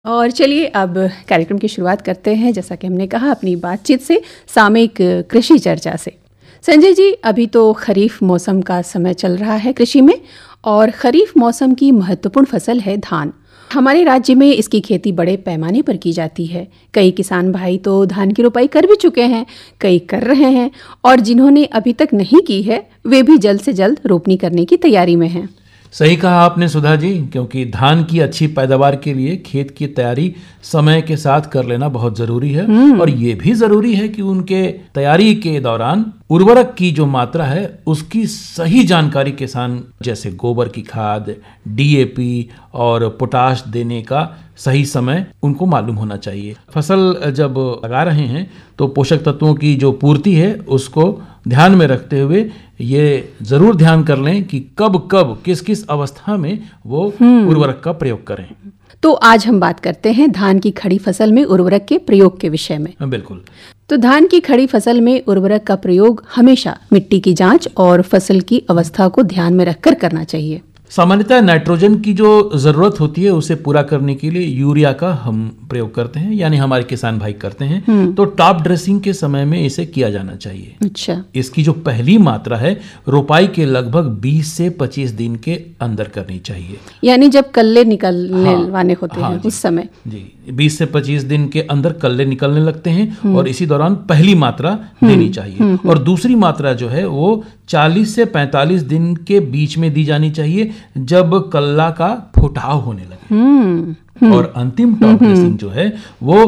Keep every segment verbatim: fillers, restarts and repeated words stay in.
और चलिए अब कार्यक्रम की शुरुआत करते हैं। जैसा कि हमने कहा अपनी बातचीत से, सामयिक कृषि चर्चा से। संजय जी, अभी तो खरीफ मौसम का समय चल रहा है कृषि में, और खरीफ मौसम की महत्वपूर्ण फसल है धान। हमारे राज्य में इसकी खेती बड़े पैमाने पर की जाती है। कई किसान भाई तो धान की रोपाई कर भी चुके हैं, कई कर रहे हैं, और जिन्होंने अभी तक नहीं की है वे भी जल्द से जल्द रोपनी करने की तैयारी में हैं। सही कहा आपने सुधा जी, क्योंकि धान की अच्छी पैदावार के लिए खेत की तैयारी समय के साथ कर लेना बहुत जरूरी है। और ये भी जरूरी है कि उनके तैयारी के दौरान उर्वरक की जो मात्रा है उसकी सही जानकारी किसान, जैसे गोबर की खाद, डी ए पी और पोटाश देने का सही समय उनको मालूम होना चाहिए। फसल जब लगा रहे हैं तो पोषक तत्वों की जो पूर्ति है उसको ध्यान में रखते हुए ये जरूर ध्यान कर लें कि कब कब किस किस अवस्था में वो उर्वरक का प्रयोग करें। तो आज हम बात करते हैं धान की खड़ी फसल में उर्वरक के प्रयोग के विषय में। बिल्कुल। तो धान की खड़ी फसल में उर्वरक का प्रयोग हमेशा मिट्टी की जांच और फसल की अवस्था को ध्यान में रखकर करना चाहिए। सामान्यतः नाइट्रोजन की जो जरूरत होती है उसे पूरा करने के लिए यूरिया का हम प्रयोग करते हैं, यानी हमारे किसान भाई करते हैं। तो टॉप ड्रेसिंग के समय में इसे किया जाना चाहिए। अच्छा। इसकी जो पहली मात्रा है रोपाई के लगभग बीस से पच्चीस दिन के अंदर करनी चाहिए, यानी जब कल्ले निकलने हाँ, वाले होते हाँ हैं उस समय। जी, बीस से पच्चीस दिन के अंदर कल्ले निकलने लगते हैं और इसी दौरान पहली मात्रा देनी चाहिए। और दूसरी मात्रा जो है वो चालीस से पैंतालीस दिन के बीच में दी जानी चाहिए, जब कल्ला का फुटाव होने लगे। और अंतिम टॉप ड्रेसिंग जो है वो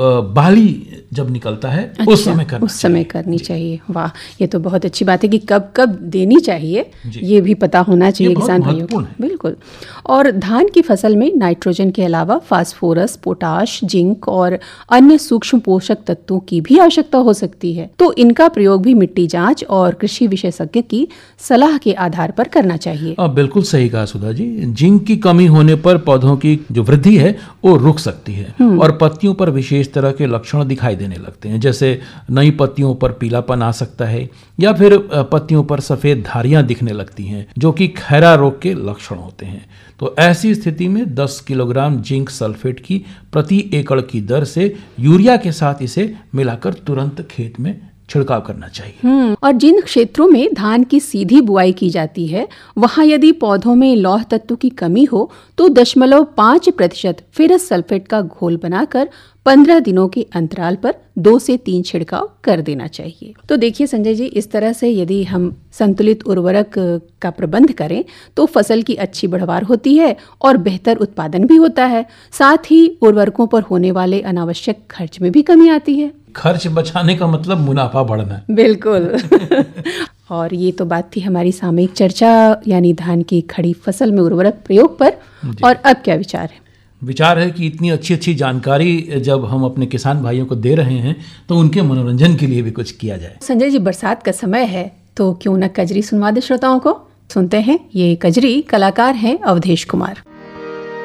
बाली जब निकलता है अच्छा, उस समय करना उस समय करनी चाहिए। वाह, ये तो बहुत अच्छी बात है कि कब कब देनी चाहिए ये भी पता होना चाहिए किसान भाइयों को। बिल्कुल। और धान की फसल में नाइट्रोजन के अलावा फास्फोरस, पोटाश, जिंक और अन्य सूक्ष्म पोषक तत्वों की भी आवश्यकता हो सकती है। तो इनका प्रयोग भी मिट्टी जांच और कृषि विशेषज्ञ की सलाह के आधार पर करना चाहिए। आ, बिल्कुल सही कहा सुधा जी। जिंक की कमी होने पर पौधों की जो वृद्धि है वो रुक सकती है और पत्तियों पर विशेष तरह के लक्षण दिखाई देने लगते हैं, जैसे नई पत्तियों पर पीलापन आ सकता है या फिर पत्तियों पर सफेद धारियां दिखने लगती हैं, जो कि खैरा रोग के लक्षण होते हैं। तो ऐसी स्थिति में दस किलोग्राम जिंक सल्फेट की प्रति एकड़ की दर से यूरिया के साथ इसे मिलाकर तुरंत खेत में छिड़काव करना चाहिए। और जिन क्षेत्रों में धान की सीधी बुआई की जाती है वहां यदि पौधों में लौह तत्व की कमी हो तो दशमलव पाँच प्रतिशत फेरस सल्फेट का घोल बनाकर पंद्रह दिनों के अंतराल पर दो से तीन छिड़काव कर देना चाहिए। तो देखिए संजय जी, इस तरह से यदि हम संतुलित उर्वरक का प्रबंध करें तो फसल की अच्छी बढ़वार होती है और बेहतर उत्पादन भी होता है। साथ ही उर्वरकों पर होने वाले अनावश्यक खर्च में भी कमी आती है। खर्च बचाने का मतलब मुनाफा बढ़ना। बिल्कुल। और ये तो बात थी हमारी सामयिक चर्चा, यानी धान की खड़ी फसल में उर्वरक प्रयोग पर। और अब क्या विचार है? विचार है कि इतनी अच्छी अच्छी जानकारी जब हम अपने किसान भाइयों को दे रहे हैं तो उनके मनोरंजन के लिए भी कुछ किया जाए। संजय जी, बरसात का समय है तो क्यों न कजरी सुनवा दे श्रोताओं को। सुनते हैं, ये कजरी कलाकार हैं अवधेश कुमार।